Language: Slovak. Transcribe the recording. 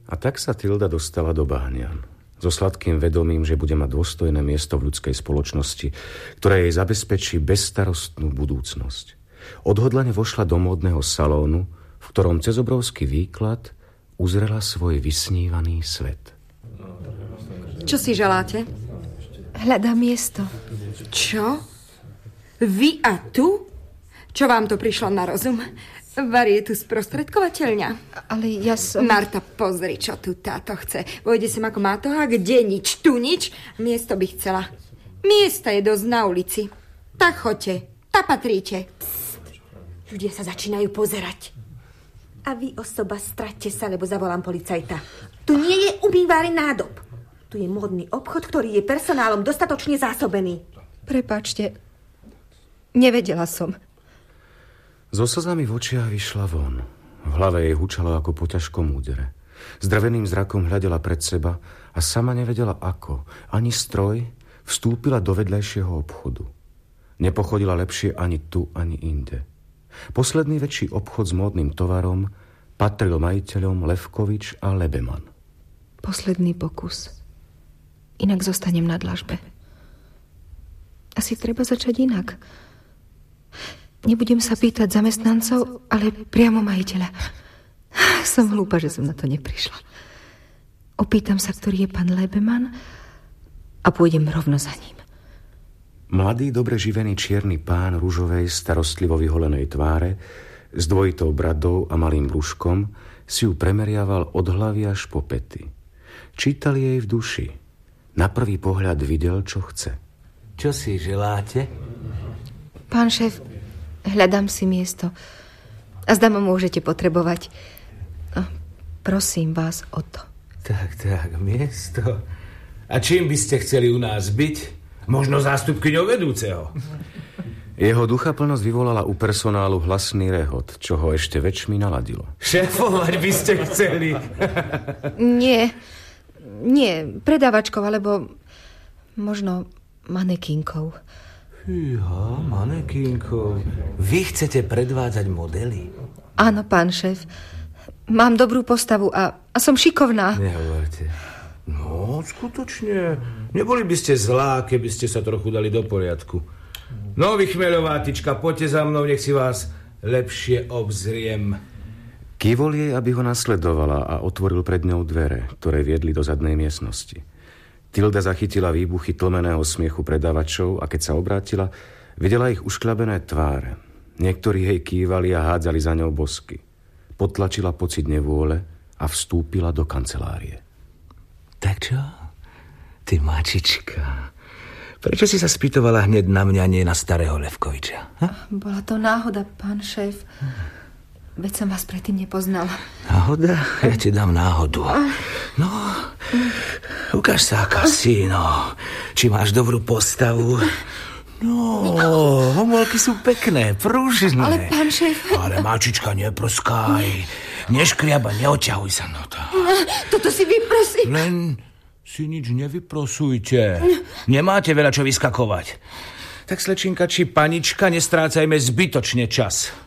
A tak sa Tilda dostala do Bahnian. So sladkým vedomím, že bude mať dôstojné miesto v ľudskej spoločnosti, ktoré jej zabezpečí bezstarostnú budúcnosť. Odhodlane vošla do módneho salónu, v ktorom cez obrovský výklad uzrela svoj vysnívaný svet. Čo si želáte? Hľadám miesto. Čo? Vy a tu? Čo vám to prišlo na rozum? Vari je tu sprostredkovateľňa. Ale ja som... Marta, pozri, čo tu táto chce. Vojde sem ako mátoha, kde nič, tu nič. Miesto by chcela. Miesta je dosť na ulici. Tak choďte, tak patríte. Psst. Ľudia sa začínajú pozerať. A vy, osoba, straťte sa, lebo zavolám policajta. Tu nie je umývárny nádob. Tu je módny obchod, ktorý je personálom dostatočne zásobený. Prepáčte, nevedela som. So slzami v očiach vyšla von. V hlave jej hučalo ako po ťažkom údere. Zdrveným zrakom hľadela pred seba a sama nevedela ako. Ani stroj vstúpila do vedľajšieho obchodu. Nepochodila lepšie ani tu, ani inde. Posledný väčší obchod s módnym tovarom patril majiteľom Levkovič a Lebeman. Posledný pokus. Inak zostanem na dlažbe. Asi treba začať inak. Nebudem sa pýtať zamestnancov, ale priamo majiteľa. Som hlúpa, že som na to neprišla. Opýtam sa, ktorý je pán Lebeman a pôjdem rovno za ním. Mladý, dobre živený čierny pán ružovej, starostlivo vyholenej tváre s dvojitou bradou a malým brúškom si ju premeriaval od hlavy až po pety. Čítal jej v duši. Na prvý pohľad videl, čo chce. Čo si želáte? Pán šéf, hľadám si miesto. A zdá ma môžete potrebovať. Prosím vás o to. Tak, miesto. A čím by ste chceli u nás byť? Možno zástupkyňou vedúceho. Jeho duchaplnosť vyvolala u personálu hlasný rehot, čo ho ešte väčšmi naladilo. Šéfovať by ste chceli? Nie, predávačkou, alebo možno manekínkou. Fíha, manekínkou. Vy chcete predvádzať modely? Áno, pán šéf. Mám dobrú postavu a som šikovná. Nehovorte. No, skutočne. Neboli by ste zlá, keby ste sa trochu dali do poriadku. No, vy chmeľovátička, poďte za mnou, nech si vás lepšie obzriem. Kývol jej, aby ho nasledovala a otvoril pred ňou dvere, ktoré viedli do zadnej miestnosti. Tilda zachytila výbuchy tlmeného smiechu predávačov a keď sa obrátila, videla ich uškľabené tváre. Niektorí jej kývali a hádzali za ňou bosky. Potlačila pocit nevôle a vstúpila do kancelárie. Tak čo? Ty mačička. Prečo si sa spýtovala hneď na mňa, nie na starého Levkoviča? Ha? Bola to náhoda, pán šéf. Veď som vás predtým nepoznala. Náhoda? Ja ti dám náhodu. No, ukáž sa, aká si, no. Či máš dobrú postavu? No, homolky sú pekné, pružné. Ale pán šéf... Ale mačička, neprskaj. Neškriaba, neoťahuj sa na to. Toto si vyprosím. Len si nič nevyprosujte. Nemáte veľa čo vyskakovať. Tak, slečinka či panička, nestrácajme zbytočne čas.